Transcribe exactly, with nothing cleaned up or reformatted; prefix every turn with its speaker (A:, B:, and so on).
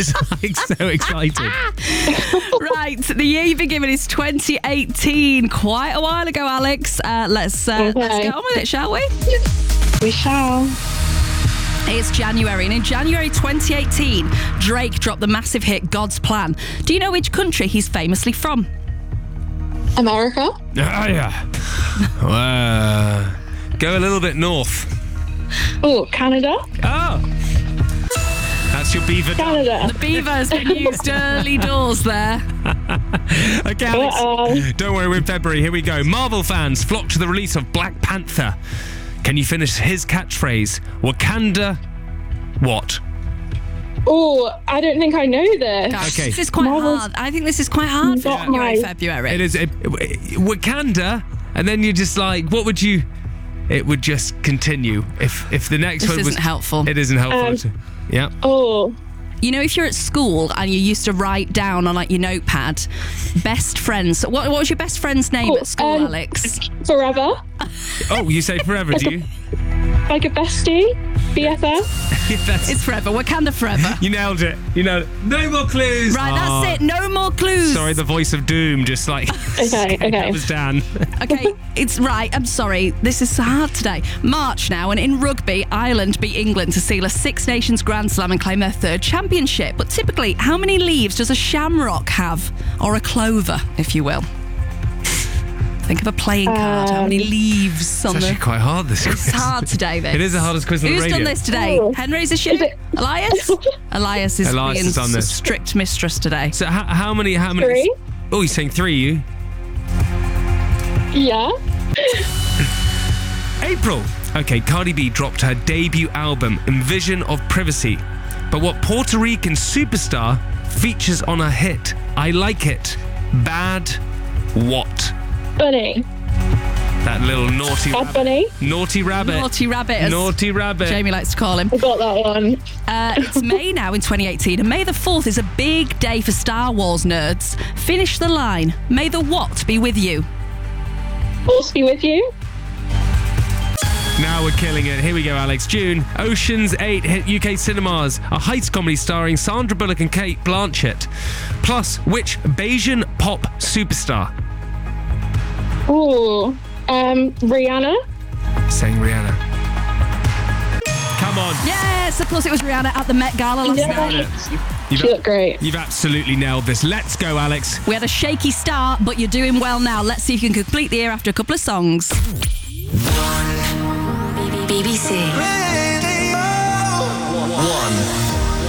A: Alex. Like, so excited.
B: Right, the year you've been given is twenty eighteen. Quite a while ago, Alex. Uh, let's, uh,
C: Okay.
B: let's get on with it, shall we?
C: We shall.
B: It's January, and in January twenty eighteen, Drake dropped the massive hit God's Plan. Do you know which country he's famously from?
C: America?
A: Oh, yeah. Uh, go a little bit north.
C: Oh, Canada?
A: Oh. That's your beaver.
C: Canada.
B: The beaver has been used early doors there.
A: Okay, Alex.
C: Uh-oh.
A: Don't worry, we're in February. Here we go. Marvel fans flock to the release of Black Panther. Can you finish his catchphrase? Wakanda what?
C: Oh, I don't think I know this.
B: Gosh,
A: Okay.
B: This is quite
C: Marvel's-
B: hard. I think this is quite hard for
C: Not
B: January,
C: my-
B: February.
A: It is it, Wakanda, and then you're just like, what would you... It would just continue. If if the next
B: This
A: one was...
B: isn't helpful.
A: It isn't helpful.
C: Um,
A: yeah.
C: Oh,
B: You know, if you're at school and you used to write down on like your notepad, best friends. What, what was your best friend's name
C: Oh,
B: at school,
C: um,
B: Alex?
C: forever?
A: Oh, you say forever, do you?
C: Like a bestie? B F F?
A: Yeah, that's,
B: It's forever. Wakanda forever.
A: you nailed it. You nailed it. No more clues.
B: Right,
A: Oh,
B: that's it. No more clues.
A: Sorry, the voice of doom just like...
C: Okay, okay.
A: That was Dan.
B: Okay, it's right. I'm sorry. This is so hard today. March now, and in rugby, Ireland beat England to seal a Six Nations Grand Slam and claim their third championship. But typically, how many leaves does a shamrock have? Or a clover, if you will? Think of a playing card. How many
C: Um,
B: leaves on
A: It's
B: the...
A: actually quite hard, this quiz.
B: It's hard today, this.
A: It is the hardest quiz on the
B: Who's
A: radio.
B: done this today?
C: Oh.
B: Henry's a shoe?
C: Is it-
B: Elias? Elias is
A: Elias
B: being
A: has done this.
B: strict mistress today.
A: So how, how many... How many?
C: Three?
A: Oh, you're saying three, you?
C: Yeah.
A: April. Okay, Cardi B dropped her debut album, Invasion of Privacy. But what Puerto Rican superstar features on her hit, I Like It, Bad What?
C: Bunny.
A: That little naughty
C: Bad
A: rabbit.
C: Bunny.
A: Naughty rabbit.
B: Naughty rabbit, as
A: Naughty rabbit.
B: Jamie likes to call him.
C: I got that one.
B: Uh, it's May now in twenty eighteen, and May the fourth is a big day for Star Wars nerds. Finish the line. May the what be with you?
C: Force be with you.
A: Now we're killing it. Here we go, Alex. June, Ocean's eight hit U K cinemas. A heist comedy starring Sandra Bullock and Kate Blanchett. Plus, which Bayesian pop superstar?
C: Oh, um, Rihanna.
A: Saying Rihanna. Come on.
B: Yes, of course it was Rihanna at the Met Gala last
C: Yeah.
B: night.
A: You've,
C: She looked great.
A: you've absolutely nailed this. Let's go, Alex.
B: We had a shaky start, but you're doing well now. Let's see if you can complete the year after a couple of songs.
D: B B C.